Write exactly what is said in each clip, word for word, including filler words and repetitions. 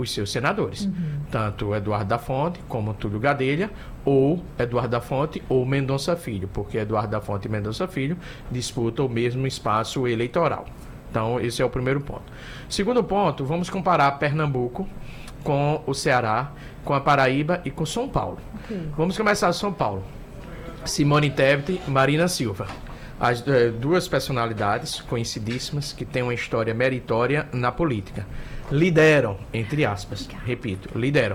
os seus senadores. Uhum. Tanto Eduardo da Fonte, como Túlio Gadelha, ou Eduardo da Fonte ou Mendonça Filho, porque Eduardo da Fonte e Mendonça Filho disputam o mesmo espaço eleitoral. Então, esse é o primeiro ponto. Segundo ponto, vamos comparar Pernambuco com o Ceará, com a Paraíba e com São Paulo. Okay. Vamos começar com São Paulo. Simone Tebet e Marina Silva. As eh, duas personalidades conhecidíssimas que têm uma história meritória na política. Lideram, entre aspas, repito, lideram.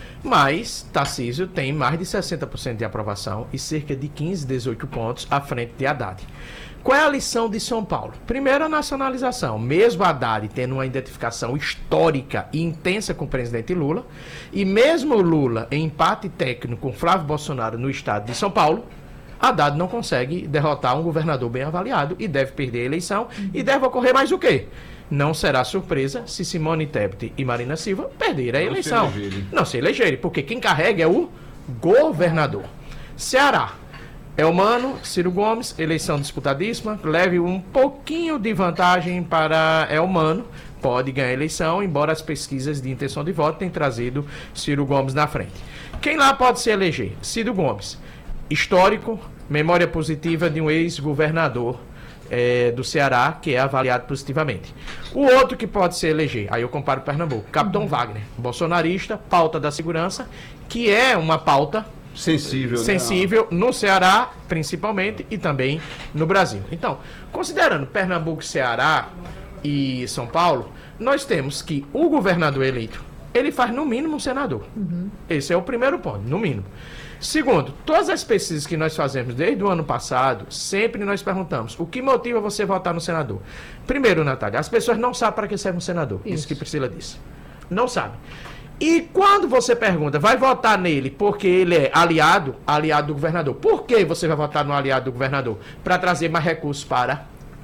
Mas Tarcísio tem mais de sessenta por cento de aprovação e cerca de quinze, dezoito pontos à frente de Haddad. Qual é a lição de São Paulo? Primeiro, a nacionalização. Mesmo Haddad tendo uma identificação histórica e intensa com o presidente Lula, e mesmo Lula em empate técnico com Flávio Bolsonaro no estado de São Paulo, Haddad não consegue derrotar um governador bem avaliado e deve perder a eleição. Uhum. E deve ocorrer mais o quê? Não será surpresa se Simone Tebet e Marina Silva perderem a não eleição. Se não se elegerem, porque quem carrega é o governador. Ceará. Elmano, Ciro Gomes, eleição disputadíssima, leve um pouquinho de vantagem para Elmano, pode ganhar a eleição, embora as pesquisas de intenção de voto tenham trazido Ciro Gomes na frente. Quem lá pode se eleger? Ciro Gomes. Histórico, memória positiva de um ex-governador é, do Ceará, que é avaliado positivamente. O outro que pode se eleger, aí eu comparo Pernambuco, Capitão uhum. Wagner, bolsonarista, pauta da segurança, que é uma pauta sensível, sensível né? no Ceará, principalmente, e também no Brasil. Então, considerando Pernambuco, Ceará e São Paulo, nós temos que o governador eleito, ele faz no mínimo um senador. Uhum. Esse é o primeiro ponto, no mínimo. Segundo, todas as pesquisas que nós fazemos desde o ano passado, sempre nós perguntamos o que motiva você a votar no senador. Primeiro, Natália, as pessoas não sabem para que serve um senador. Isso, Isso que Priscila disse. Não sabem. E quando você pergunta, vai votar nele porque ele é aliado, aliado do governador. Por que você vai votar no aliado do governador? Para trazer mais recursos para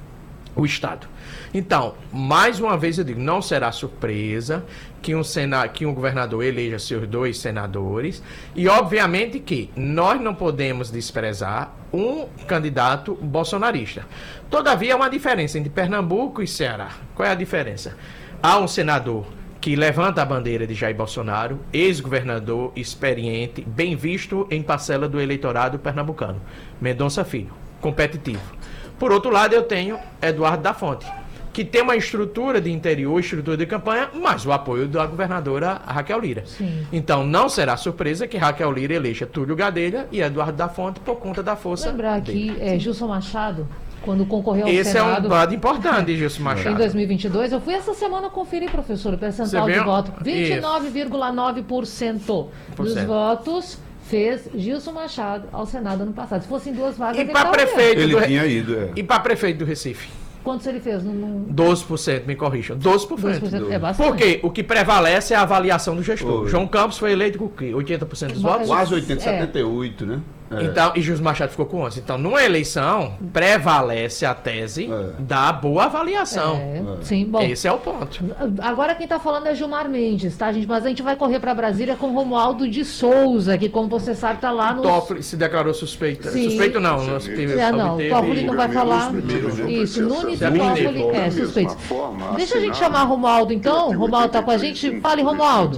o Estado. Então, mais uma vez eu digo, não será surpresa que um, sena, que um governador eleja seus dois senadores e, obviamente, que nós não podemos desprezar um candidato bolsonarista. Todavia, há uma diferença entre Pernambuco e Ceará. Qual é a diferença? Há um senador que levanta a bandeira de Jair Bolsonaro, ex-governador, experiente, bem visto em parcela do eleitorado pernambucano, Mendonça Filho, competitivo. Por outro lado, eu tenho Eduardo da Fonte, que tem uma estrutura de interior, estrutura de campanha, mas o apoio da governadora Raquel Lira. Sim. Então, não será surpresa que Raquel Lira eleja Túlio Gadelha e Eduardo da Fonte por conta da força Lembrar dele. aqui, é, Gilson Machado, quando concorreu ao Esse Senado... Esse é um dado importante, Gilson Machado. Em dois mil e vinte e dois, eu fui essa semana conferir, professor, o percentual de voto. vinte e nove vírgula nove por cento dos votos fez Gilson Machado ao Senado ano passado. Se fossem duas vagas... E para prefeito, ele do... tinha ido, é. E para prefeito do Recife? Quantos ele fez? No, no... doze por cento, me corrijam. doze por cento. doze por cento é bastante. Porque o que prevalece é a avaliação do gestor. Oi. João Campos foi eleito com o quê? oitenta por cento dos votos? Quase oitenta, é. setenta e oito, né? É. Então, e Gilson Machado ficou com onze. Então, numa eleição, prevalece a tese é. da boa avaliação. É. É. Sim, bom. Esse é o ponto. Agora quem está falando é Gilmar Mendes, tá, gente? Mas a gente vai correr para Brasília com Romualdo de Souza, que, como você sabe, está lá no... Toffoli se declarou suspeito. Sim. Suspeito não. Sim. Nós é, não, Toffoli não vai falar. Isso, Nunes e Toffoli é suspeito. Deixa a gente chamar Romualdo, então. Romualdo está com a gente. Fale, Romualdo.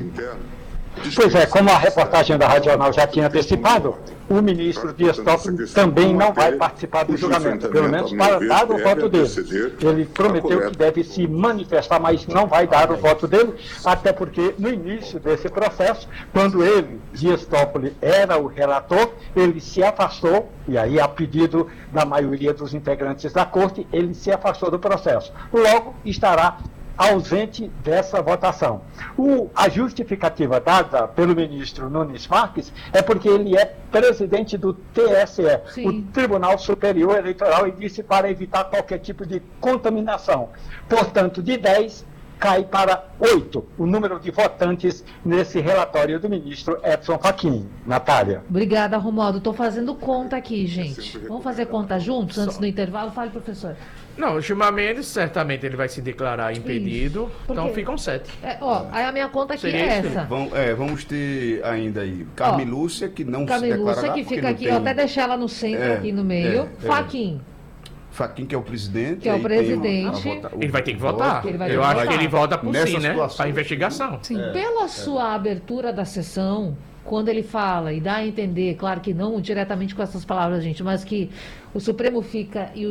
Pois é, como a reportagem da Rádio Jornal já tinha antecipado, o ministro Dias Toffoli também não vai participar do julgamento, pelo menos para dar o voto dele. Ele prometeu que deve se manifestar, mas não vai dar o voto dele, até porque no início desse processo, quando ele, Dias Toffoli, era o relator, ele se afastou, e aí a pedido da maioria dos integrantes da corte, ele se afastou do processo. Logo, estará ausente dessa votação. O, a justificativa dada pelo ministro Nunes Marques é porque ele é presidente do T S E, Sim. o Tribunal Superior Eleitoral, e disse para evitar qualquer tipo de contaminação. Portanto, de dez, cai para oito o número de votantes nesse relatório do ministro Edson Fachin. Natália. Obrigada, Romualdo. Estou fazendo conta aqui, gente. Vamos fazer conta juntos, antes do intervalo? Fale, professor. Não, o Gilmar Mendes, certamente ele vai se declarar impedido, então ficam sete. É, ó, aí a minha conta aqui Seria é essa. Vamos, é, vamos ter ainda aí Carmen Lúcia, que não Carmen se declarará. Carmen Lúcia, que fica aqui, tem... eu até deixei ela no centro, é, aqui no meio. É, Fachin. Faquim, que é o presidente. Que é o presidente. A, a vota, ele vai ter que votar. Ele vai Eu ter acho que que ele vota por Nessa si, né? situação. Para investigação. Sim, É, pela é. sua abertura da sessão, quando ele fala e dá a entender, claro que não diretamente com essas palavras, gente, mas que o Supremo fica e